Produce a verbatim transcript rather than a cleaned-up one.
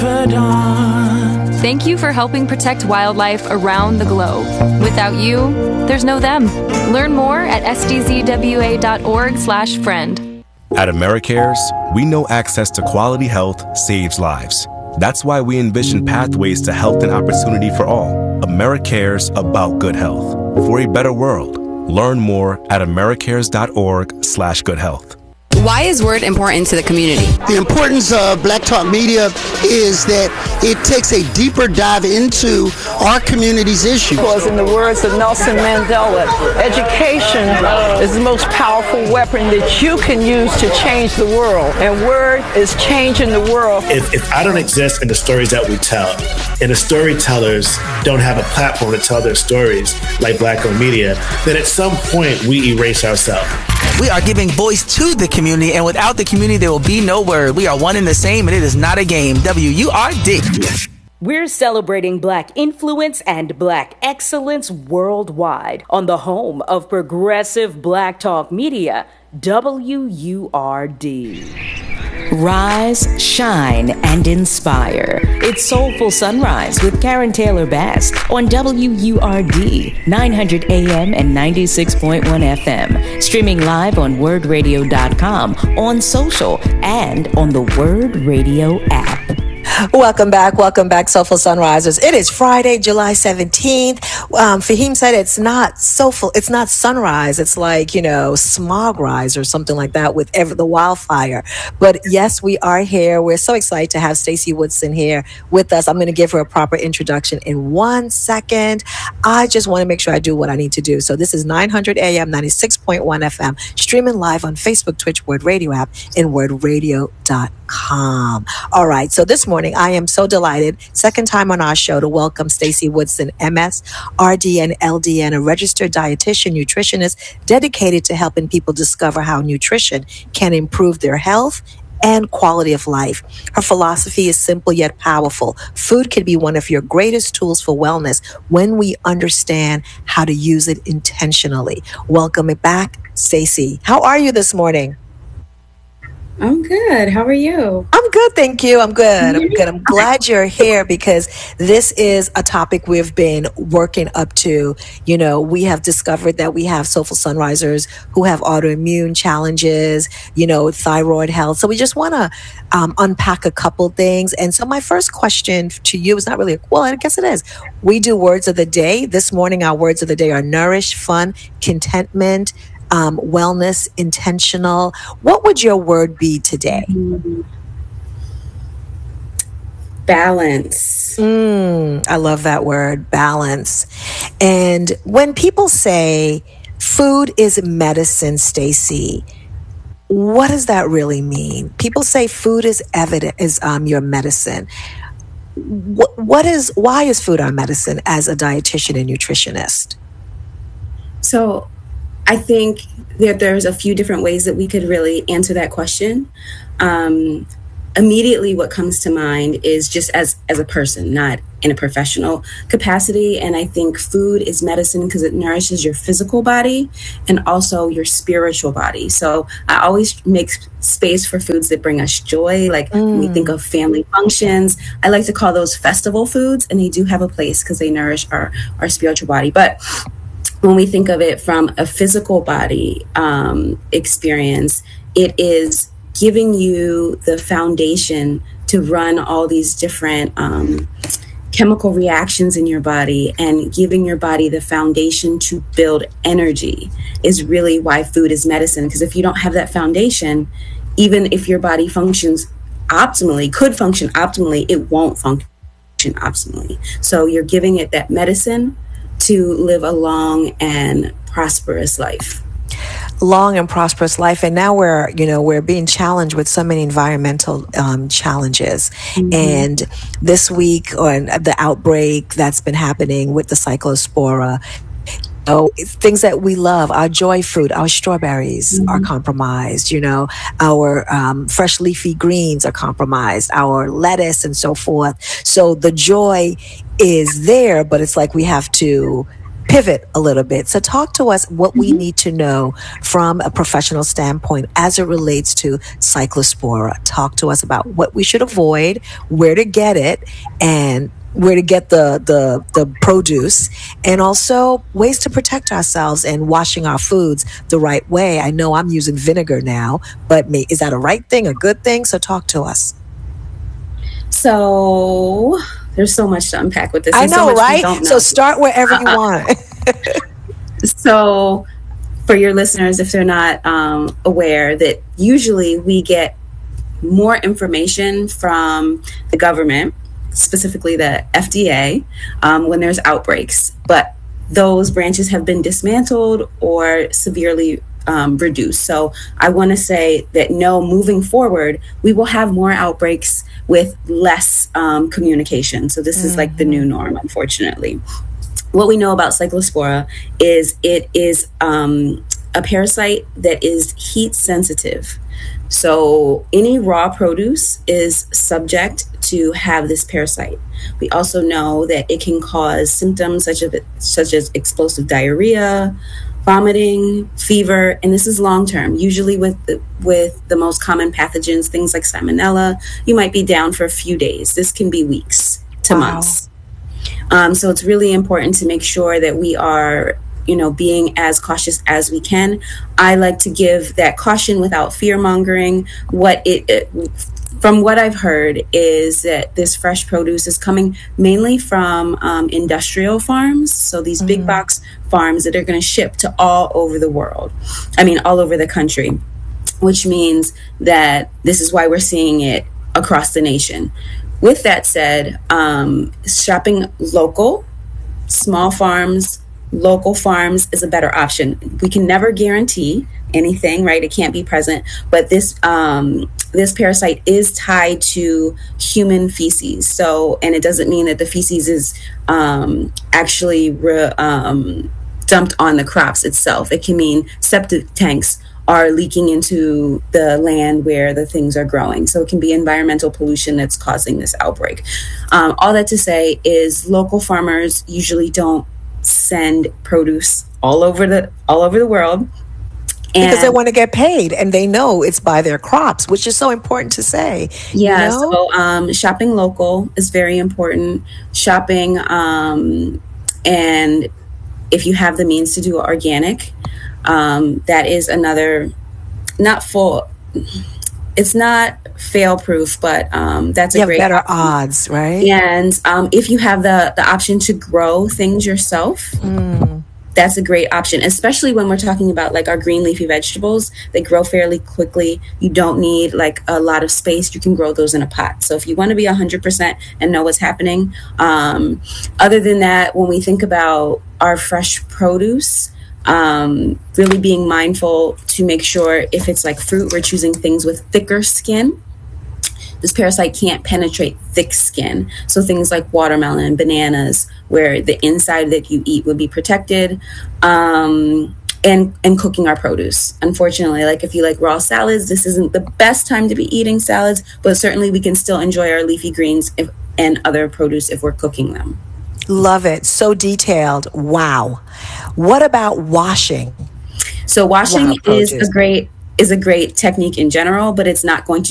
Thank you for helping protect wildlife around the globe. Without you, there's no them. Learn more at s d z w a dot org slash friend. At AmeriCares, we know access to quality health saves lives. That's why we envision pathways to health and opportunity for all. AmeriCares, about good health. For a better world. Learn more at americares dot org slash good health. Why is Word important to the community? The importance of Black Talk Media is that it takes a deeper dive into our community's issues. Because in the words of Nelson Mandela, education is the most powerful weapon that you can use to change the world. And Word is changing the world. If, if I don't exist in the stories that we tell, and the storytellers don't have a platform to tell their stories like Black-owned media, then at some point we erase ourselves. We are giving voice to the community, and without the community, there will be no Word. We are one and the same, and it is not a game. W U R D. We're celebrating Black influence and Black excellence worldwide on the home of progressive Black Talk Media, W U R D. Rise, shine, and inspire. It's Soulful Sunrise with Karen Taylor Bass on W U R D, nine hundred A M and ninety-six point one F M. Streaming live on word radio dot com, on social, and on the Word Radio app. Welcome back. Welcome back, Soulful Sunrisers. It is Friday, July seventeenth. Um, Fahim said it's not soulful. It's not sunrise. It's like, you know, smog rise or something like that with every, the wildfire. But yes, we are here. We're so excited to have Stacey Woodson here with us. I'm going to give her a proper introduction in one second. I just want to make sure I do what I need to do. So this is nine hundred A M, ninety-six point one F M, streaming live on Facebook, Twitch, Word Radio app, and word radio dot com. All right. So this morning, I am so delighted, second time on our show, to welcome Stacey Woodson, M S, R D, and L D N, a registered dietitian, nutritionist dedicated to helping people discover how nutrition can improve their health and quality of life. Her philosophy is simple yet powerful. Food can be one of your greatest tools for wellness when we understand how to use it intentionally. Welcome it back, Stacey. How are you this morning? I'm good. How are you? I'm good, thank you. I'm good. I'm good. I'm glad you're here because this is a topic we've been working up to. You know, we have discovered that we have Soulful Sunrisers who have autoimmune challenges, you know, thyroid health. So we just want to um, unpack a couple things. And so my first question to you is not really, a, well, I guess it is. We do words of the day. This morning, our words of the day are nourish, fun, contentment, Um, wellness, intentional. What would your word be today? Balance. Mm, I love that word, balance. And when people say food is medicine, Stacey, what does that really mean? People say food is evident is um, your medicine. What, what is? Why is food our medicine as a dietitian and nutritionist? So I think that there's a few different ways that we could really answer that question. Um, immediately what comes to mind is just as, as a person, not in a professional capacity. And I think food is medicine because it nourishes your physical body and also your spiritual body. So I always make space for foods that bring us joy. Like mm. when we think of family functions, I like to call those festival foods, and they do have a place because they nourish our, our spiritual body. But when we think of it from a physical body um, experience, it is giving you the foundation to run all these different um, chemical reactions in your body, and giving your body the foundation to build energy is really why food is medicine. Because if you don't have that foundation, even if your body functions optimally, could function optimally, it won't function optimally. So you're giving it that medicine to live a long and prosperous life. Long and prosperous life. And now we're, you know, we're being challenged with so many environmental um, challenges. Mm-hmm. And this week, or the outbreak that's been happening with the cyclospora, oh, things that we love, our joy fruit, our strawberries mm-hmm. are compromised, you know, our um, fresh leafy greens are compromised, our lettuce and so forth. So the joy is there, but it's like we have to pivot a little bit. So talk to us what we need to know from a professional standpoint as it relates to Cyclospora. Talk to us about what we should avoid, where to get it, and where to get the, the, the produce, and also ways to protect ourselves and washing our foods the right way. I know I'm using vinegar now, but may, is that a right thing, a good thing? So talk to us. So there's so much to unpack with this. I know, so right? Know. So start wherever you want. So for your listeners, if they're not um, aware, that usually we get more information from the government, specifically the F D A, um, when there's outbreaks. But those branches have been dismantled or severely um, reduced. So I want to say that no, moving forward, we will have more outbreaks with less um, communication. So this mm-hmm. is like the new norm, unfortunately. What we know about Cyclospora is it is um, a parasite that is heat sensitive. So any raw produce is subject to have this parasite. We also know that it can cause symptoms such as such as explosive diarrhea, vomiting, fever, and this is long term. Usually with the, with the most common pathogens, things like Salmonella, you might be down for a few days. This can be weeks to wow. months. Um, so it's really important to make sure that we are, you know, being as cautious as we can. I like to give that caution without fear mongering. What it, it from what I've heard is that this fresh produce is coming mainly from um, industrial farms. So these mm-hmm. big box farms that are going to ship to all over the world. I mean, all over the country, which means that this is why we're seeing it across the nation. With that said, um, shopping local, small farms, local farms is a better option. We can never guarantee anything, right? It can't be present, but this um, this parasite is tied to human feces. So, and it doesn't mean that the feces is um, actually re, um, dumped on the crops itself. It can mean septic tanks are leaking into the land where the things are growing. So it can be environmental pollution that's causing this outbreak. Um, all that to say is local farmers usually don't send produce all over the all over the world. And because they want to get paid and they know it's by their crops, which is so important to say. Yeah, you know? so um, shopping local is very important. Shopping, um, and if you have the means to do organic, um, that is another, not full, it's not fail proof, but um, that's a you have great better option. odds, right? And um, if you have the, the option to grow things yourself, mm. that's a great option, especially when we're talking about like our green leafy vegetables. They grow fairly quickly. You don't need like a lot of space. You can grow those in a pot. So if you want to be one hundred percent and know what's happening, um, other than that, when we think about our fresh produce, um, really being mindful to make sure if it's like fruit, we're choosing things with thicker skin. This parasite can't penetrate thick skin. So things like watermelon and bananas, where the inside that you eat would be protected, um, and, and cooking our produce. Unfortunately, like if you like raw salads, this isn't the best time to be eating salads, but certainly we can still enjoy our leafy greens if, and other produce if we're cooking them. Love it. So detailed. Wow. What about washing? So washing is a great is a great technique in general, but it's not going to